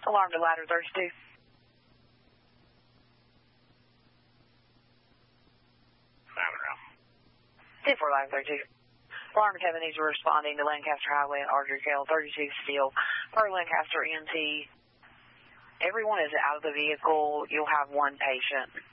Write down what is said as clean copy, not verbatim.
Alarm to ladder 32. 10-4 ladder 32. Alarm companies are responding to Lancaster Highway and Ardrey Trail 32 Steel. Per Lancaster EMT, everyone is out of the vehicle. You'll have one patient.